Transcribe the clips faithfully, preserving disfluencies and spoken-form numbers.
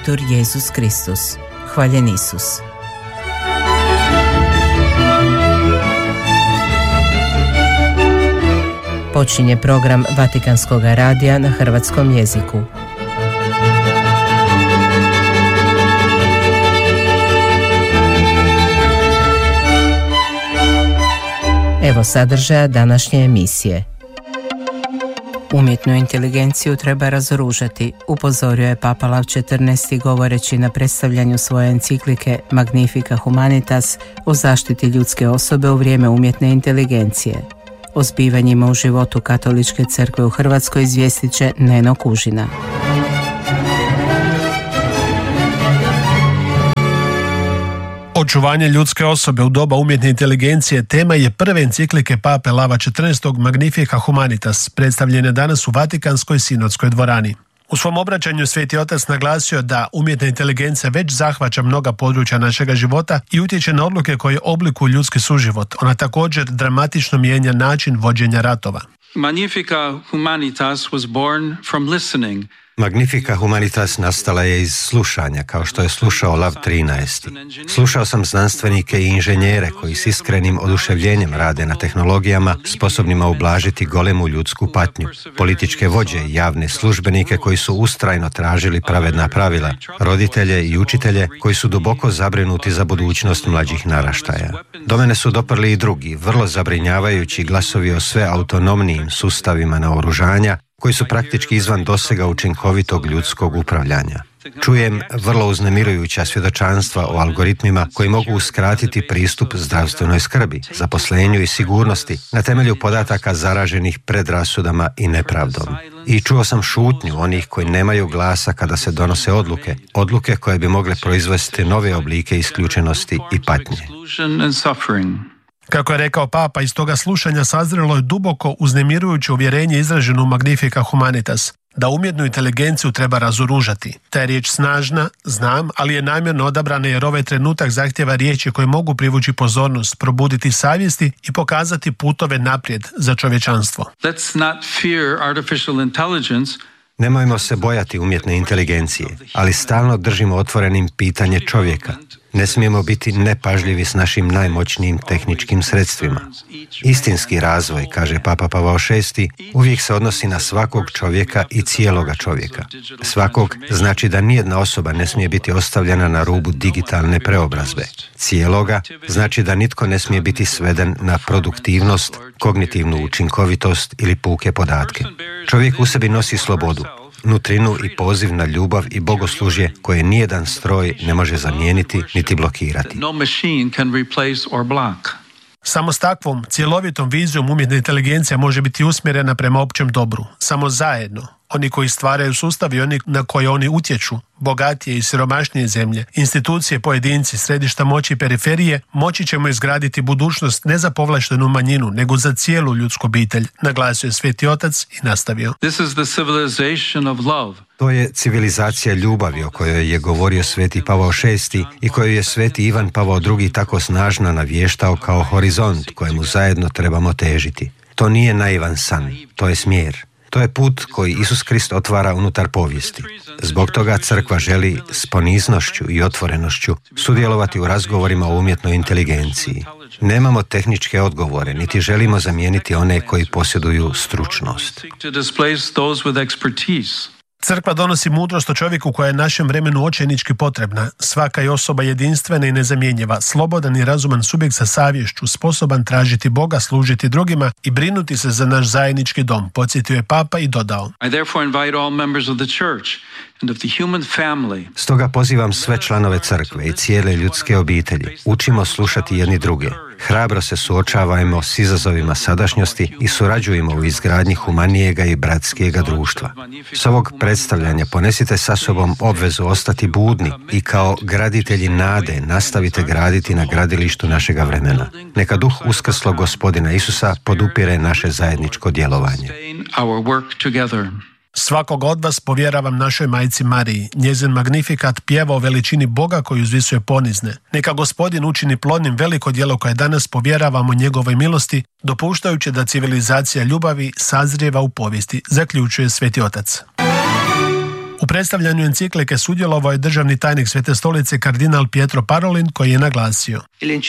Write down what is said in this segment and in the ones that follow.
Laudetur Jesus Kristus. Hvaljen Isus. Počinje program Vatikanskog radija na hrvatskom jeziku. Evo sadržaja današnje emisije. Umjetnu inteligenciju treba razoružati, upozorio je Papa Lav četrnaesti govoreći na predstavljanju svoje enciklike Magnifica Humanitas o zaštiti ljudske osobe u vrijeme umjetne inteligencije. O zbivanjima u životu Katoličke crkve u Hrvatskoj izvijestit će Neno Kužina. Očuvanje ljudske osobe u doba umjetne inteligencije tema je prve enciklike Pape Lava četrnaestog Magnifica Humanitas, predstavljene danas u Vatikanskoj sinodskoj dvorani. U svom obraćanju Sveti Otac naglasio da umjetna inteligencija već zahvaća mnoga područja našega života i utječe na odluke koje oblikuju ljudski suživot. Ona također dramatično mijenja način vođenja ratova. Magnifica Humanitas was born from listening. Magnifica Humanitas nastala je iz slušanja, kao što je slušao Lav trinaesti. Slušao sam znanstvenike i inženjere koji s iskrenim oduševljenjem rade na tehnologijama sposobnima ublažiti golemu ljudsku patnju, političke vođe i javne službenike koji su ustrajno tražili pravedna pravila, roditelje i učitelje koji su duboko zabrinuti za budućnost mlađih naraštaja. Do mene su doprli i drugi, vrlo zabrinjavajući glasovi o sve autonomnijim sustavima naoružanja, koji su praktički izvan dosega učinkovitog ljudskog upravljanja. Čujem vrlo uznemirujuća svjedočanstva o algoritmima koji mogu uskratiti pristup zdravstvenoj skrbi, zaposlenju i sigurnosti na temelju podataka zaraženih predrasudama i nepravdom. I čuo sam šutnju onih koji nemaju glasa kada se donose odluke, odluke koje bi mogle proizvesti nove oblike isključenosti i patnje. Kako je rekao Papa, iz toga slušanja sazrelo je duboko uznemirujuće uvjerenje izraženo u Magnifica Humanitas, da umjetnu inteligenciju treba razoružati. Ta je riječ snažna, znam, ali je namjerno odabrana jer ovaj trenutak zahtjeva riječi koje mogu privući pozornost, probuditi savjesti i pokazati putove naprijed za čovječanstvo. Let's not fear artificial intelligence. Nemojmo se bojati umjetne inteligencije, ali stalno držimo otvorenim pitanje čovjeka. Ne smijemo biti nepažljivi s našim najmoćnijim tehničkim sredstvima. Istinski razvoj, kaže Papa Pavao šesti, uvijek se odnosi na svakog čovjeka i cijeloga čovjeka. Svakog znači da nijedna osoba ne smije biti ostavljena na rubu digitalne preobrazbe. Cijeloga znači da nitko ne smije biti sveden na produktivnost, kognitivnu učinkovitost ili puke podatke. Čovjek u sebi nosi slobodu, nutrinu i poziv na ljubav i bogoslužje koje nijedan stroj ne može zamijeniti niti blokirati. Samo s takvom cjelovitom vizijom umjetna inteligencija može biti usmjerena prema općem dobru. Samo zajedno, oni koji stvaraju sustav i oni na koje oni utječu, bogatije i siromašnije zemlje, institucije, pojedinci, središta moći i periferije, moći ćemo izgraditi budućnost ne za povlaštenu manjinu, nego za cijelu ljudsku obitelj, naglasio je Sveti Otac i nastavio. This is the civilization of love. To je civilizacija ljubavi o kojoj je govorio Sveti Pavao šesti i koju je Sveti Ivan Pavao drugi tako snažno navještao kao horizont kojemu zajedno trebamo težiti. To nije naivan san, to je smjer. To je put koji Isus Krist otvara unutar povijesti. Zbog toga crkva želi s poniznošću i otvorenošću sudjelovati u razgovorima o umjetnoj inteligenciji. Nemamo tehničke odgovore, niti želimo zamijeniti one koji posjeduju stručnost. Crkva donosi mudrost o čovjeku koja je našem vremenu očajnički potrebna. Svaka je osoba jedinstvena i nezamjenjiva, slobodan i razuman subjekt sa savješću, sposoban tražiti Boga, služiti drugima i brinuti se za naš zajednički dom, podsjetio je Papa i dodao. I therefore invite all members of the church and of the human family. Stoga pozivam sve članove crkve i cijele ljudske obitelji. Učimo slušati jedni druge. Hrabro se suočavajmo s izazovima sadašnjosti i surađujemo u izgradnji humanijega i bratskijega društva. S ovog predstavljanja ponesite sa sobom obvezu ostati budni i kao graditelji nade nastavite graditi na gradilištu našega vremena. Neka duh uskrslog Gospodina Isusa podupire naše zajedničko djelovanje. Svakog od vas povjeravam našoj majci Mariji. Njezin magnifikat pjeva o veličini Boga koji uzvisuje ponizne. Neka Gospodin učini plodnim veliko djelo koje danas povjeravamo njegovoj milosti, dopuštajući da civilizacija ljubavi sazrijeva u povijesti, zaključuje Sveti Otac. U predstavljanju enciklike sudjelovao je državni tajnik Svete stolice kardinal Pietro Parolin, koji je naglasio: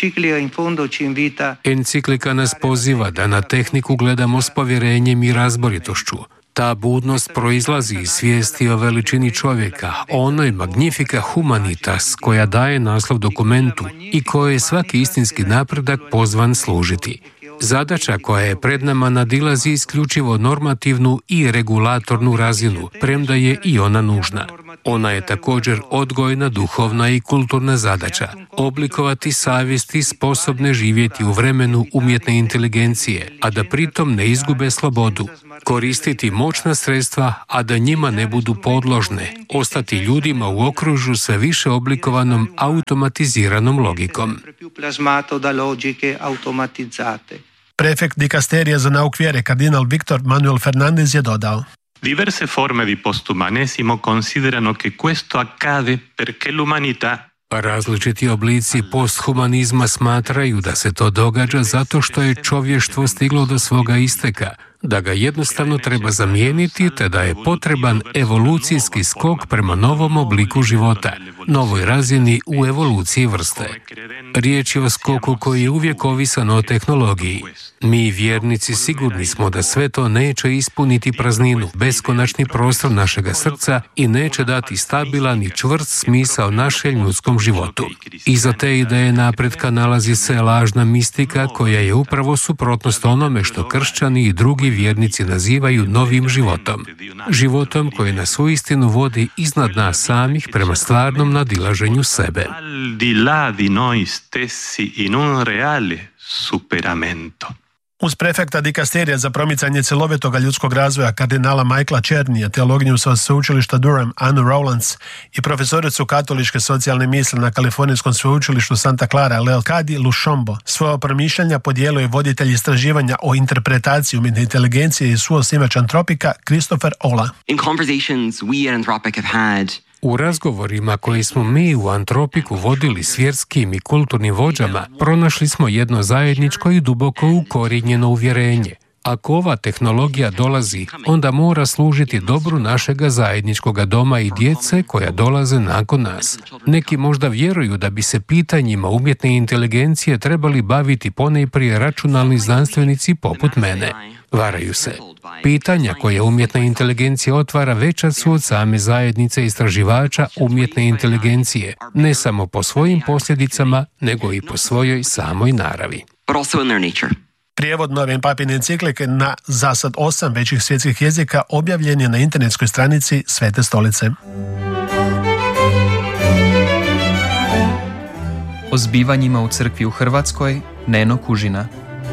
Enciklika nas poziva da na tehniku gledamo s povjerenjem i razboritošću. Ta budnost proizlazi iz svijesti o veličini čovjeka, onoj magnifica humanitas koja daje naslov dokumentu i kojoj je svaki istinski napredak pozvan služiti. Zadaća koja je pred nama nadilazi isključivo normativnu i regulatornu razinu, premda je i ona nužna. Ona je također odgojna, duhovna i kulturna zadaća. Oblikovati savjesti sposobne živjeti u vremenu umjetne inteligencije, a da pritom ne izgube slobodu. Koristiti moćna sredstva, a da njima ne budu podložne. Ostati ljudima u okružju sve više oblikovanom automatiziranom logikom. Prefekt dikasterija za nauk vjere, kardinal Victor Manuel Fernandez, je dodao: Diverse forme di postumanesimo considerano che questo accade perché l'umanità. Različiti oblici posthumanizma smatraju da se to događa zato što je čovještvo stiglo do svoga isteka, da ga jednostavno treba zamijeniti, te da je potreban evolucijski skok prema novom obliku života, novoj razini u evoluciji vrste. Riječ je o skoku koji je uvijek ovisan o tehnologiji. Mi, vjernici, sigurni smo da sve to neće ispuniti prazninu, beskonačni prostor našega srca i neće dati stabilan i čvrst smisao našem ljudskom životu. Iza te ideje napretka nalazi se lažna mistika koja je upravo suprotnost onome što kršćani i drugi vjernici nazivaju novim životom. Životom koji nas uistinu vodi iznad nas samih prema stvarnom nadilaženju sebe. Uz prefekta dikasterija za promicanje cjelovitog ljudskog razvoja kardinala Michaela Černija, teologinju sa sveučilišta Durham Annu Rowlands i profesoricu katoličke socijalne misli na Kalifornijskom sveučilištu Santa Clara Leocadi Lushombo, svoje promišljanja podijelio je voditelj istraživanja o interpretaciji umjetne inteligencije i suosnivač Antropika Christopher Olah. In conversations we at Anthropic have had U razgovorima koji smo mi u Antropiku vodili s vjerskim i kulturnim vođama, pronašli smo jedno zajedničko i duboko ukorijenjeno uvjerenje. Ako ova tehnologija dolazi, onda mora služiti dobru našega zajedničkoga doma i djece koja dolaze nakon nas. Neki možda vjeruju da bi se pitanjima umjetne inteligencije trebali baviti ponajprije računalni znanstvenici poput mene. Varaju se. Pitanja koje umjetna inteligencija otvara veća su od same zajednice istraživača umjetne inteligencije, ne samo po svojim posljedicama, nego i po svojoj samoj naravi. Prijevod nove papine enciklike na zasad osam većih svjetskih jezika objavljen je na internetskoj stranici Svete stolice. O zbivanjima u crkvi u Hrvatskoj, Neno Kužina.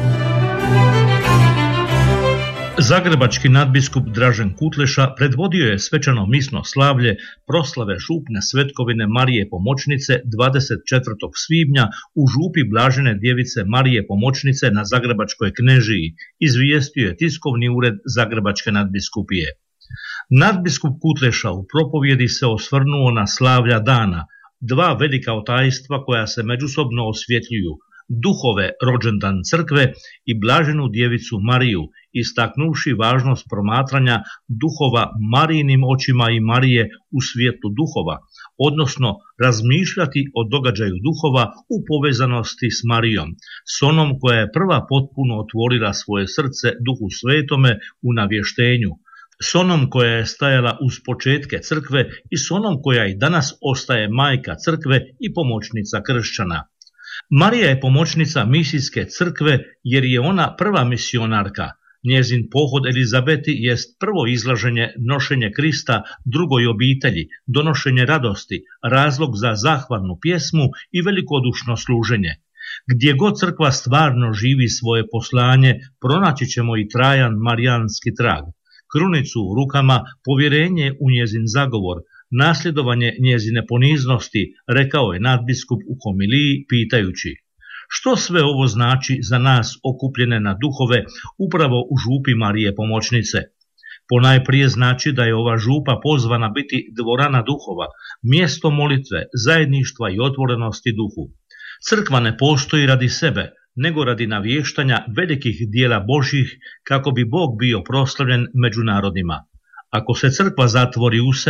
Zagrebački nadbiskup Dražen Kutleša predvodio je svečano misno slavlje proslave župne svetkovine Marije Pomoćnice dvadeset četvrtog svibnja u župi Blažene djevice Marije Pomoćnice na Zagrebačkoj Knežiji, izvijestio je tiskovni ured Zagrebačke nadbiskupije. Nadbiskup Kutleša u propovjedi se osvrnuo na slavlja dana, dva velika otajstva koja se međusobno osvjetljuju, duhove rođendan crkve i Blaženu djevicu Mariju, istaknuvši važnost promatranja duhova Marijinim očima i Marije u svijetu duhova, odnosno razmišljati o događaju duhova u povezanosti s Marijom, s onom koja je prva potpuno otvorila svoje srce Duhu Svetome u navještenju, s onom koja je stajala uz početke crkve i s onom koja i danas ostaje majka crkve i pomoćnica kršćana. Marija je pomoćnica misijske crkve jer je ona prva misionarka. Njezin pohod Elizabeti jest prvo izlaženje nošenje Krista drugoj obitelji, donošenje radosti, razlog za zahvalnu pjesmu i velikodušno služenje. Gdje god crkva stvarno živi svoje poslanje, pronaći ćemo i trajan marijanski trag. Krunicu u rukama, povjerenje u njezin zagovor, nasljedovanje njezine poniznosti, rekao je nadbiskup u homiliji pitajući: što sve ovo znači za nas okupljene na duhove upravo u župi Marije Pomoćnice? Ponajprije znači da je ova župa pozvana biti dvorana duhova, mjesto molitve, zajedništva i otvorenosti duhu. Crkva ne postoji radi sebe, nego radi navještanja velikih dijela Božjih kako bi Bog bio proslavljen među narodima. Ako se crkva zatvori u sebe,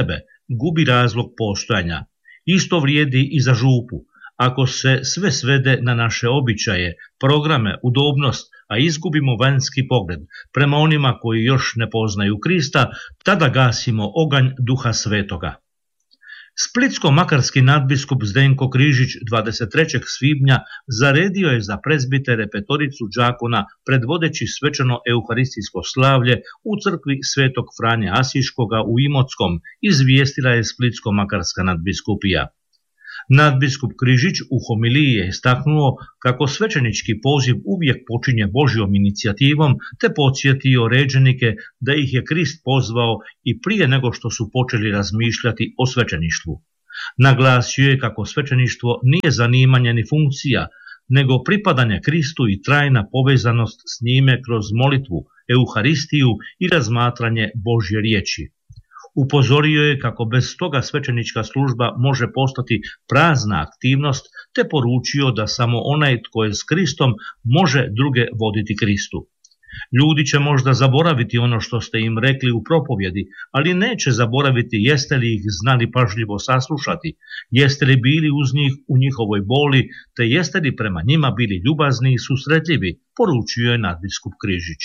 gubi razlog postojanja. Isto vrijedi i za župu. Ako se sve svede na naše običaje, programe, udobnost, a izgubimo vanjski pogled prema onima koji još ne poznaju Krista, tada gasimo oganj Duha Svetoga. Splitsko-makarski nadbiskup Zdenko Križić dvadeset trećeg svibnja zaredio je za prezbitere petoricu đakona predvodeći svečano euharistijsko slavlje u crkvi Svetog Franje Asiškoga u Imotskom, izvijestila je Splitsko-makarska nadbiskupija. Nadbiskup Križić u homiliji je istaknuo kako svećenički poziv uvijek počinje Božjom inicijativom, te podsjetio ređenike da ih je Krist pozvao i prije nego što su počeli razmišljati o svećeništvu. Naglasio je kako svećeništvo nije zanimanje ni funkcija, nego pripadanje Kristu i trajna povezanost s njime kroz molitvu, euharistiju i razmatranje Božje riječi. Upozorio je kako bez toga svećenička služba može postati prazna aktivnost, te poručio da samo onaj tko je s Kristom može druge voditi Kristu. Ljudi će možda zaboraviti ono što ste im rekli u propovjedi, ali neće zaboraviti jeste li ih znali pažljivo saslušati, jeste li bili uz njih u njihovoj boli, te jeste li prema njima bili ljubazni i susretljivi, poručio je nadbiskup Križić.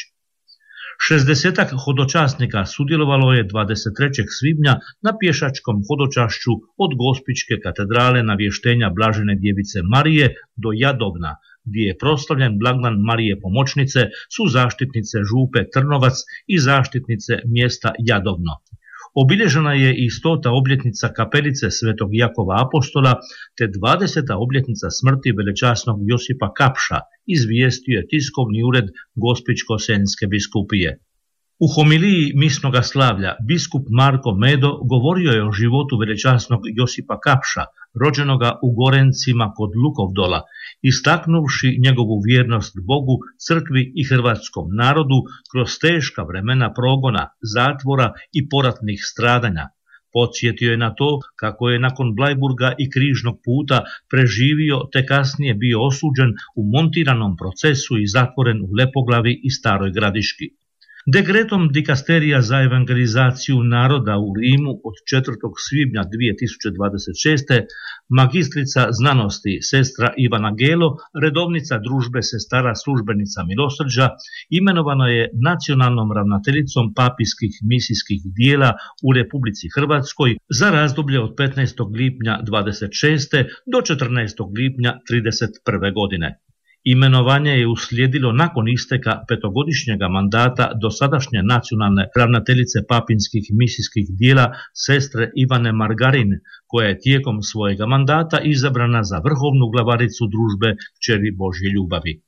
Šezdesetak hodočasnika sudjelovalo je dvadeset trećeg svibnja na pješačkom hodočašću od Gospićke katedrale navještenja Blažene djevice Marije do Jadovna, gdje je proslavljen blagdan Marije Pomoćnice, su zaštitnice župe Trnovac i zaštitnice mjesta Jadovno. Obilježena je i stota obljetnica kapelice Svetog Jakova Apostola, te dvadeseta obljetnica smrti velečasnog Josipa Kapša, izvijestio je tiskovni ured Gospićko-senjske biskupije. U homiliji misnoga slavlja biskup Marko Medo govorio je o životu velečasnog Josipa Kapša, rođenoga u Gorencima kod Lukovdola, istaknuvši njegovu vjernost Bogu, crkvi i hrvatskom narodu kroz teška vremena progona, zatvora i poratnih stradanja. Podsjetio je na to kako je nakon Blajburga i križnog puta preživio te kasnije bio osuđen u montiranom procesu i zatvoren u Lepoglavi i Staroj Gradiški. Dekretom dikasterija za evangelizaciju naroda u Rimu od četvrtog svibnja dvije tisuće dvadeset šeste. magistrica znanosti sestra Ivana Gelo, redovnica družbe sestara službenica milosrđa, imenovana je nacionalnom ravnateljicom papijskih misijskih dijela u Republici Hrvatskoj za razdoblje od petnaestog lipnja dvadeset šeste. do četrnaestog lipnja trideset prve. godine. Imenovanje je uslijedilo nakon isteka petogodišnjega mandata dosadašnje nacionalne ravnateljice papinskih misijskih dijela sestre Ivane Margarin, koja je tijekom svojega mandata izabrana za vrhovnu glavaricu družbe Kćeri Božje ljubavi.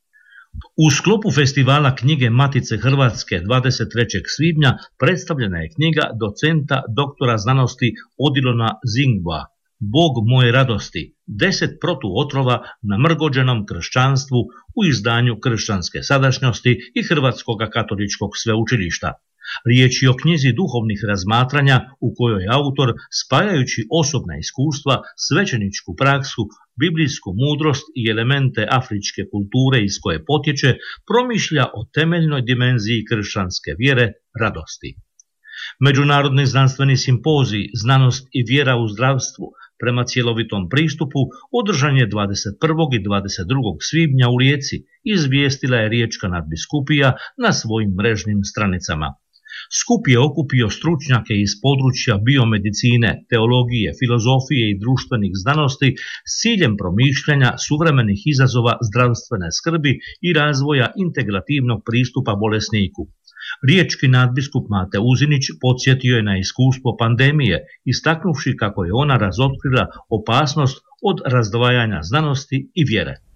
U sklopu festivala knjige Matice Hrvatske dvadeset trećeg svibnja predstavljena je knjiga docenta doktora znanosti Odilona Zingboa, Bog moje radosti, deset protuotrova na mrgođenom kršćanstvu u izdanju Kršćanske sadašnjosti i Hrvatskog katoličkog sveučilišta. Riječ je o knjizi duhovnih razmatranja u kojoj autor, spajajući osobna iskustva, svećeničku praksu, biblijsku mudrost i elemente afričke kulture iz koje potječe, promišlja o temeljnoj dimenziji kršćanske vjere, radosti. Međunarodni znanstveni simpozij Znanost i vjera u zdravstvu prema cjelovitom pristupu održan je dvadeset prvog i dvadeset drugog svibnja u Rijeci, izvijestila je riječka nadbiskupija na svojim mrežnim stranicama. Skup je okupio stručnjake iz područja biomedicine, teologije, filozofije i društvenih znanosti s ciljem promišljanja suvremenih izazova zdravstvene skrbi i razvoja integrativnog pristupa bolesniku. Riječki nadbiskup Mate Uzinić podsjetio je na iskustvo pandemije, istaknuvši kako je ona razotkrila opasnost od razdvajanja znanosti i vjere.